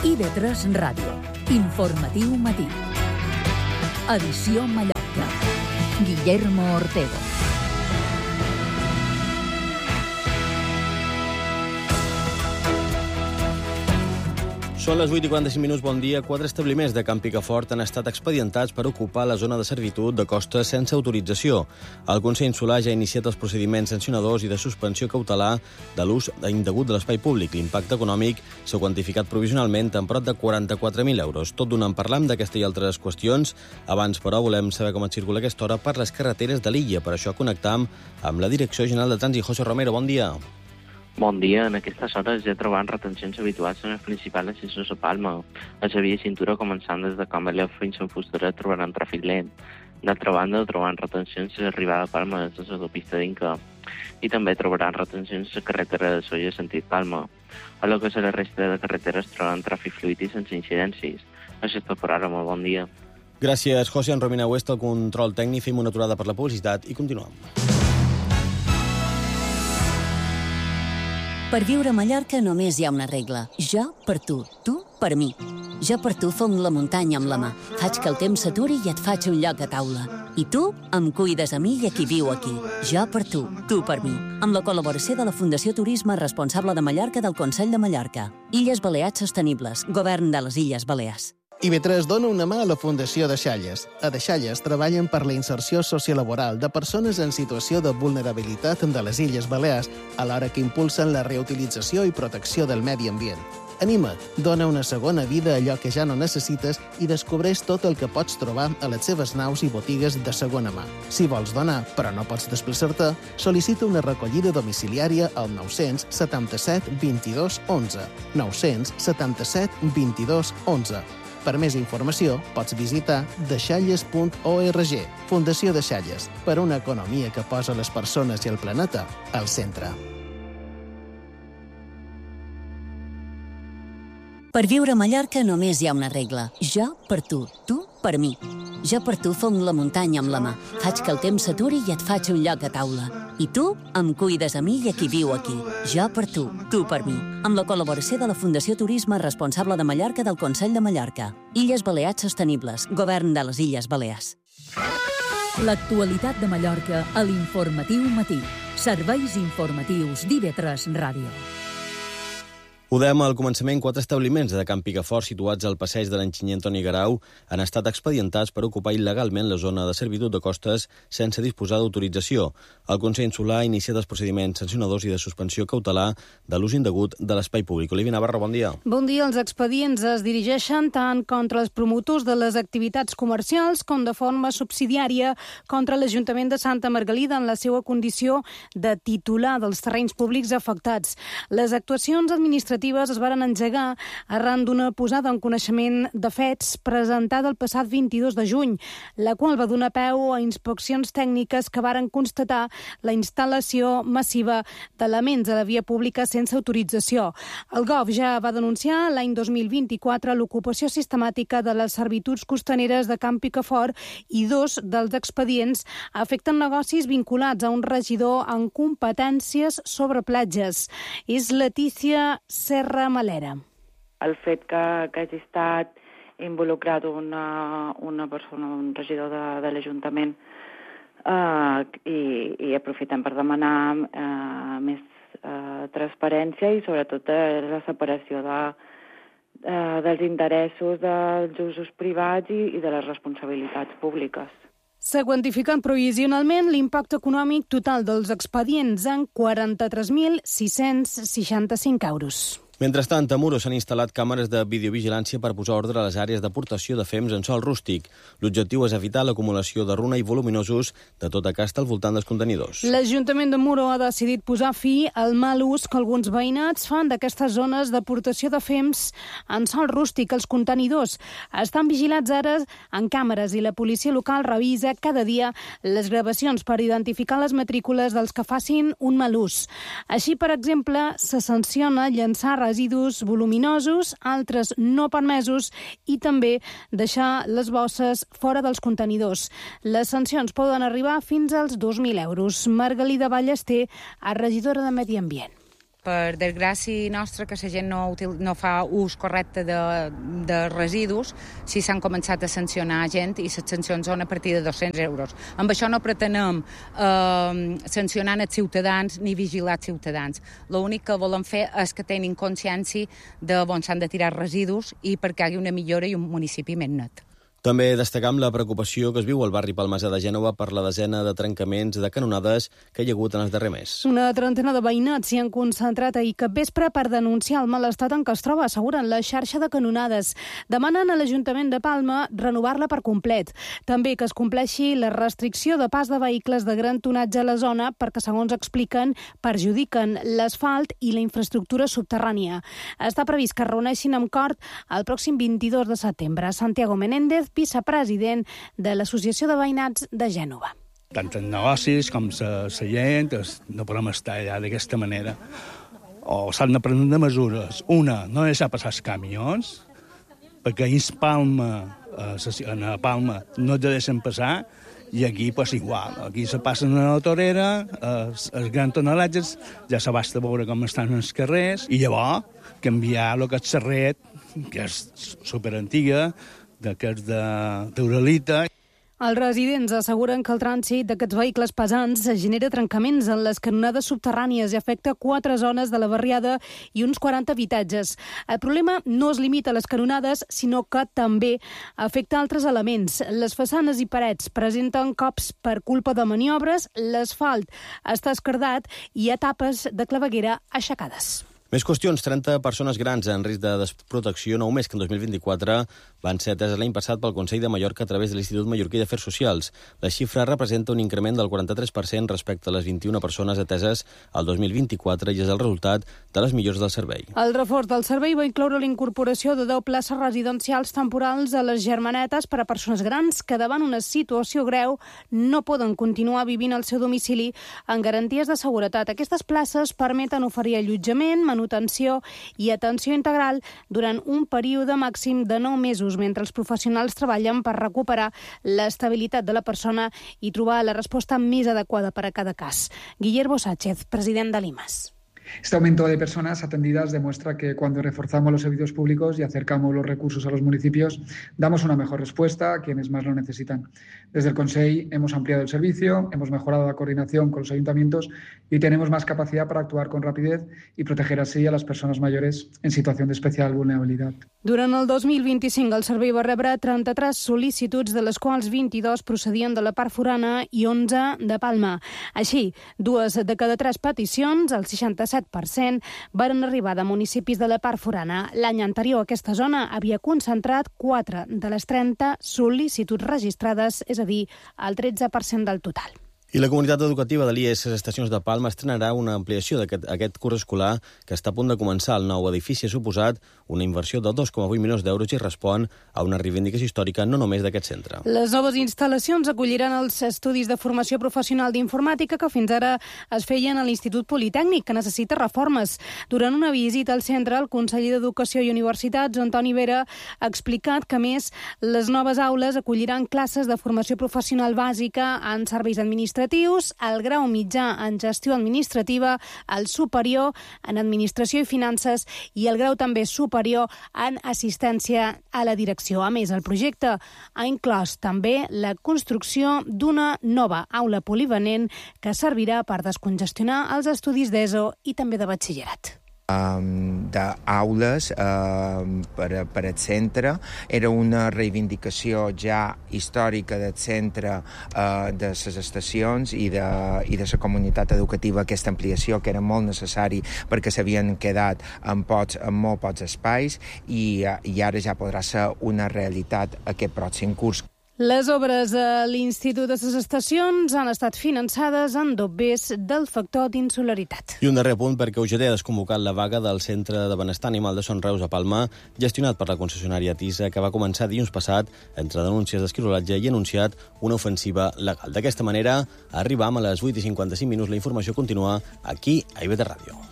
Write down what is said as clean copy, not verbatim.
IB3 Ràdio. Informatiu matí. Edició Mallorca. Guillermo Ortego. Són les 8:45, bon dia. 4 establiments de Camp Picafort han estat expedientats per ocupar la zona de servitud de costes sense autorització. El Consell Insular ja ha iniciat els procediments sancionadors i de suspensió cautelar de l'ús indegut de l'espai públic. L'impacte econòmic s'ha quantificat provisionalment en prop de 44.000 euros. Tot d'una en parlam d'aquesta i altres qüestions. Abans, però, volem saber com es circula a aquesta hora per les carreteres de l'illa. Per això connectam amb la Direcció General de Trànsit. José Romero, bon dia. Bon dia. En aquestes hores ja trobant retencions habituals en els principals accessos a Palma. A la via cintura, començant des de Can Balleu fins a Fustarà, trobaran tràfic lent. D'altra banda, trobant retencions a l'arribada a Palma des de l'autopista d'Inca. I també trobaran retencions a la carretera de Solla sentit Palma. A lo que és la resta de carreteres trobaran tràfic fluid i sense incidències. Això és tot per ara. Molt bon dia. Gràcies, José. En Romina Oest, el control tècnic. Fem una aturada per la publicitat i continuem. Per viure a Mallorca només hi ha una regla. Jo per tu per mi. Jo per tu fong la muntanya amb la mà. Faig que el temps s'aturi i et faig un lloc a taula. I tu em cuides a mi i a qui viu aquí. Jo per tu per mi. Amb la col·laboració de la Fundació Turisme Responsable de Mallorca del Consell de Mallorca. Illes Balears Sostenibles. Govern de les Illes Balears. IB3 dona una mà a la Fundació Deixalles. A Deixalles treballen per la inserció sociolaboral de persones en situació de vulnerabilitat de les Illes Balears, alhora que impulsen la reutilització i protecció del medi ambient. Anima't, dona una segona vida a allò que ja no necessites i descobreix tot el que pots trobar a les seves naus i botigues de segona mà. Si vols donar, però no pots desplaçar-te, sol·licita una recollida domiciliària al 977 22 11. 977 22 11. Per més informació, pots visitar deixalles.org. Fundació Deixalles, per una economia que posa les persones i el planeta al centre. Per viure a Mallorca només hi ha una regla. Jo per tu per mi. Jo per tu fong la muntanya amb la mà. Faig que el temps s'aturi i et faig un lloc a taula. I tu em cuides a mi i a qui viu aquí. Jo per tu per mi. Amb la col·laboració de la Fundació Turisme Responsable de Mallorca del Consell de Mallorca. Illes Balears Sostenibles. Govern de les Illes Balears. L'actualitat de Mallorca a l'Informatiu Matí. Serveis informatius d'IB3 Ràdio. Ho dèiem al començament, 4 establiments de Camp Picafort situats al passeig de l'enginyer Antoni Garau han estat expedientats per ocupar il·legalment la zona de servitud de costes sense disposar d'autorització. El Consell Insular ha iniciat els procediments sancionadors i de suspensió cautelar de l'ús indegut de l'espai públic. Olivia Navarro, bon dia. Bon dia. Els expedients es dirigeixen tant contra els promotors de les activitats comercials com de forma subsidiària contra l'Ajuntament de Santa Margalida en la seva condició de titular dels terrenys públics afectats. Les actuacions administratives es varen engegar arran d'una posada en coneixement de fets presentada el passat 22 de juny, la qual va donar peu a inspeccions tècniques que varen constatar la instal·lació massiva d'elements a la via pública sense autorització. El GOV ja va denunciar l'any 2024 l'ocupació sistemàtica de les servituds costaneres de Camp Picafort i 2 dels expedients afecten negocis vinculats a un regidor amb competències sobre platges. És Letícia Serra Malera. El fet que hagi estat involucrat una persona, un regidor de l'Ajuntament, i aprofitem per demanar més transparència i sobretot la separació dels interessos dels usos privats i de les responsabilitats públiques. S'ha quantificat provisionalment l'impacte econòmic total dels expedients en 43.665 euros. Mentrestant, a Muro s'han instal·lat càmeres de videovigilància per posar ordre a les àrees d'aportació de fems en sòl rústic. L'objectiu és evitar l'acumulació de runa i voluminosos de tota casta al voltant dels contenidors. L'Ajuntament de Muro ha decidit posar fi al mal ús que alguns veïnats fan d'aquestes zones d'aportació de fems en sòl rústic. Els contenidors estan vigilats ara en càmeres i la policia local revisa cada dia les gravacions per identificar les matrícules dels que facin un mal ús. Així, per exemple, se sanciona llançar residus voluminosos, altres no permesos i també deixar les bosses fora dels contenidors. Les sancions poden arribar fins als 2.000 euros. Margalida Ballester, regidora de Medi Ambient. Per desgràcia nostra, que la gent no fa ús correcte de residus, si s'han començat a sancionar gent i les sancions són a partir de 200 euros. Amb això no pretenem sancionar els ciutadans ni vigilar els ciutadans. L'únic que volem fer és que tinguin consciència de on s'han de tirar residus i perquè hi hagi una millora i un municipi més net. També destacam la preocupació que es viu al barri palmesà de Gènova per la desena de trencaments de canonades que hi ha hagut en els darrers mesos. Una trentena de veïnats s'hi han concentrat ahir capvespre per denunciar el mal estat en què es troba, asseguren, la xarxa de canonades. Demanen a l'Ajuntament de Palma renovar-la per complet. També que es compleixi la restricció de pas de vehicles de gran tonatge a la zona perquè, segons expliquen, perjudiquen l'asfalt i la infraestructura subterrània. Està previst que es reuneixin amb Cort el pròxim 22 de setembre. Santiago Menéndez, vicepresident de l'Associació de Veïnats de Gènova. Tant els negocis com la gent no podem estar allà d'aquesta manera. O s'han de prendre mesures. Una, no deixar passar els camions, perquè a Palma no els deixen passar, i aquí pues, igual. Aquí se passen a la torera, els grans tonelatges, ja se basta veure com estan els carrers, i llavors canviar el que és Serret, que és superantiga, d'aquests d'Uralita. Els residents asseguren que el trànsit d'aquests vehicles pesants genera trencaments en les canonades subterrànies i afecta 4 zones de la barriada i uns 40 habitatges. El problema no es limita a les canonades, sinó que també afecta altres elements. Les façanes i parets presenten cops per culpa de maniobres, l'asfalt està esquerdat i hi ha tapes de claveguera aixecades. Més qüestions. 30 persones grans en risc de desprotecció, nou més que en 2024, van ser ateses l'any passat pel Consell de Mallorca a través de l'Institut Mallorquí d'Afers Socials. La xifra representa un increment del 43% respecte a les 21 persones ateses al 2024 i és el resultat de les millores del servei. El reforç del servei va incloure l'incorporació de 10 places residencials temporals a les germanetes per a persones grans que davant una situació greu no poden continuar vivint al seu domicili en garanties de seguretat. Aquestes places permeten oferir allotjament, manutenció i atenció integral durant un període màxim de 9 mesos, mentre els professionals treballen per recuperar l'estabilitat de la persona i trobar la resposta més adequada per a cada cas. Guillermo Sánchez, president de l'IMAS. Este aumento de personas atendidas demuestra que cuando reforzamos los servicios públicos y acercamos los recursos a los municipios, damos una mejor respuesta a quienes más lo necesitan. Desde el Consell hemos ampliado el servicio, hemos mejorado la coordinación con los ayuntamientos y tenemos más capacidad para actuar con rapidez y proteger así a las personas mayores en situación de especial vulnerabilidad. Durant el 2025, el servei va rebre 33 sol·licituds, de les quals 22 procedien de la part forana i 11 de Palma. Així, 2 de cada 3 peticions, el 67%, varen arribar de municipis de la part forana. L'any anterior, aquesta zona havia concentrat 4 de les 30 sol·licituds registrades, és a dir, el 13% del total. I la comunitat educativa de l'IES Estacions de Palma estrenarà una ampliació d'aquest curs escolar que està a punt de començar. El nou edifici ha suposat una inversió de 2,8 milions d'euros i respon a una reivindicació històrica no només d'aquest centre. Les noves instal·lacions acolliran els estudis de formació professional d'informàtica que fins ara es feien a l'Institut Politècnic, que necessita reformes. Durant una visita al centre, el conseller d'Educació i Universitats, Antoni Vera, ha explicat que, a més, les noves aules acolliran classes de formació professional bàsica en serveis administratius, el grau mitjà en gestió administrativa, el superior en administració i finances i el grau també superior en assistència a la direcció. A més, el projecte ha inclòs també la construcció d'una nova aula polivalent que servirà per descongestionar els estudis d'ESO i també de batxillerat. D'aules per al centre. Era una reivindicació ja històrica del centre, de les estacions i de la comunitat educativa, aquesta ampliació que era molt necessari perquè s'havien quedat en molt pocs espais i ara ja podrà ser una realitat aquest pròxim curs. Les obres a l'Institut de les Estacions han estat finançades en dobbers del factor d'insularitat. I un darrer punt, perquè UGT ha desconvocat la vaga del Centre de Benestar Animal de Son Reus a Palma, gestionat per la concessionària TISA, que va començar dilluns passat entre denúncies d'esquirolatge i anunciat una ofensiva legal. D'aquesta manera, arribam a les 8:55 minuts. La informació continua aquí a IB3 Ràdio.